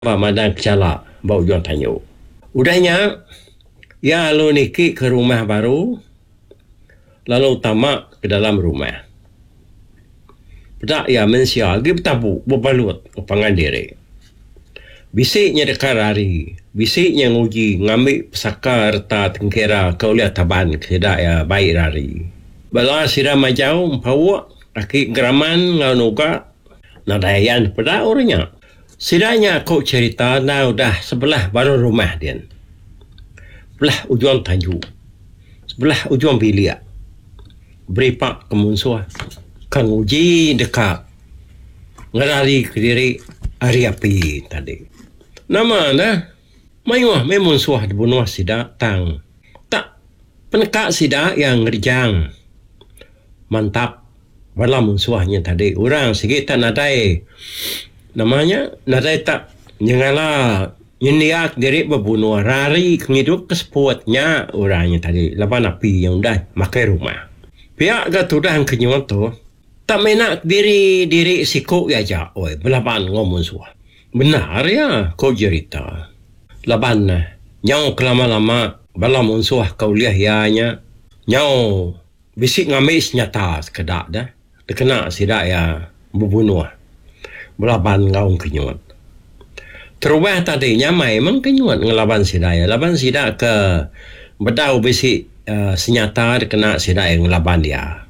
Madang Kecala bau Juan Tanyo. Udahnya, ia lalu niki ke rumah baru, lalu tamak ke dalam rumah. Pedak ia mensia, dia bertabuk, berbalut, kepangan diri. Bisiknya dekat hari, bisiknya nguji, ngambil pesaka reta tengkira kau lihat taban, kedak ya baik hari. Bala sirah majau, mpawak, kaki geraman, ngau nuka, nadayan pedak orangnya. Sidanya kau cerita, nah udah sebelah baru rumah dia. Sebelah ujung Tanjung. Sebelah ujung Bilia. Beripak ke Munsua. Kang uji dekat. Ngerari ke diri hari api tadi. Nama dah. Mayuah memang suah dibunuh sidak tang. Tak penekak sidak yang ngerjang. Mantap. Bala Munsuahnya tadi. Orang sikit tak nadai. Namanya nadai tak nyengala nyendiak diri berbunuh rari ngiduk keseputnya orangnya tadi lapan api yang dah makai rumah pihak gatudah kenyuan tu tak menak diri sikuk aja oi belaban ngomong suah benar ya kau cerita laban nyau kelama-lama bala munsuah kau liah ianya nyau bisik ngambil senjata sekedak dah terkena sidak ya berbunuh belaban ngaung kenyuan. Terubah tadinya memang kenyuan ngelaban sidaya. Laban sidak ke bedau besi senjata kena sidak yang ngelaban dia.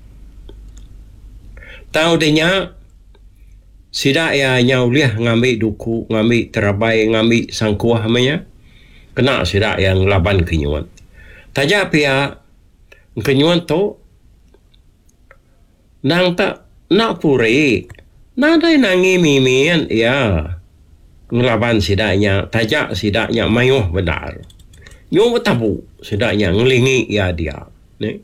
Tahu dia sidak ya nyauliah ngambil duku, ngambil terabai, ngambil sangkuah namanya. Kena sidak yang ngelaban kenyuan. Tajak pihak kenyuan tu nang tak nak puri. Nadai nangi mimian ya ngelaban sidaknya tajak sidaknya mayuh benar nyu betabu sidaknya ngelingi ya dia ni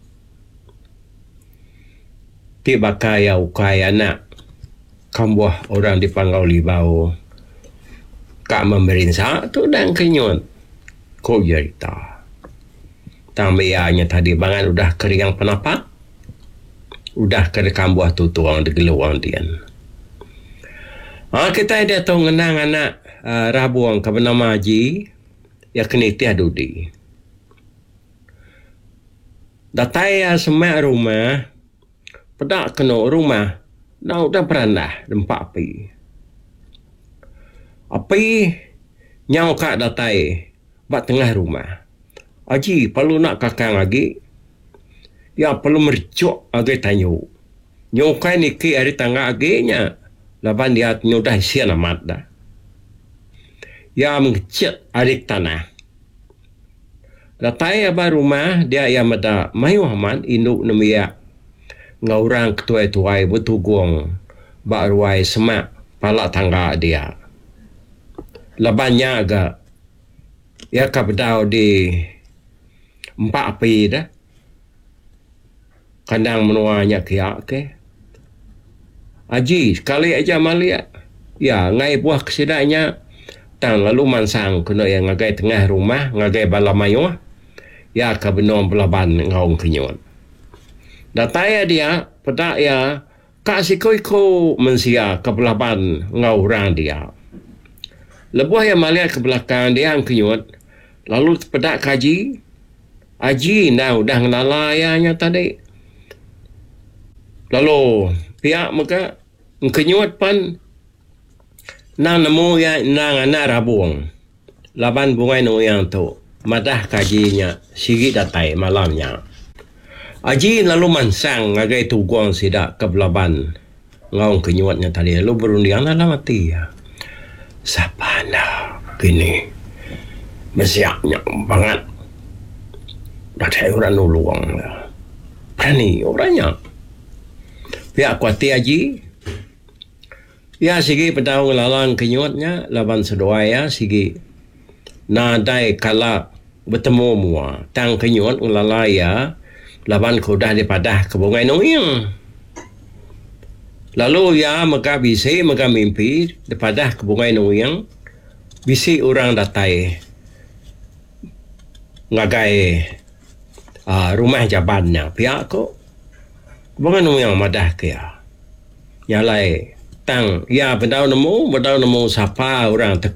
ti bakai ukai anak kambuah orang dipangau libau kak memberinsa tu dan kenyun ko cerita tambianya tadi bangan udah kering penapak udah ke kambuah tu tuang de geluang dia. Kita ada tahu ngenang anak rabuang ke bernama Haji ya kini tiada dudi. Datai semak rumah pedak kena rumah dah udah perandah dempak api. Api nyau kak datai bak tengah rumah. Haji perlu nak kakang lagi ya perlu mercuk agai tanyo. Nyokai ni ki hari tangga againya. Laban dia nyudah sian amat dah. Ya mengecek adik tanah. Datai abah rumah dia yang mada mayu amat induk nemiak. Ngaurang ketuai-tuai betugong bak ruai semak palak tangga dia. Labannya agak ya kabedau di empat api dah. Kandang menuanya kiak ke. Haji, sekali aja malia. Ya, ngai buah kesidaknya. Tang lalu mansang kena yang ngagai tengah rumah, ngagai bala mayuh. Ya, kebenuan belaban ngaung kenyuan. Dataya dia, pedak ya, kak sikoi-ko mensia ke belaban ngaurang dia. Lebuah yang malia ke belakang dia yang kenyuan. Lalu pedak kaji. Haji, nah udah ngelalaianya tadi. Lalu pihak mereka kenyuat pan nang nemu ya nang anak rabuang laban bungai no yang tu madah kajinya sigi datai malamnya Haji lalu mansang ngagai tugong sidak ke belaban ngaung kenyuatnya tadi lalu berundian lah mati ya sapana kini mesiaknya banget dah saya orang nuluang berani orangnya pihak kuati Haji ya sigi pedau ngelalang kenyuatnya laban sedoaya sigi nadai kala bertemu mua tang kenyuat ngelalaya laban kudah dipadah ke bungai nuyang lalu ya maka bisi maka mimpi dipadah ke bungai nuyang bisi orang datai ngagai rumah jabannya pihak ko bungai nuyang madah ke ya nyalai tang ya bedau namo sapa orang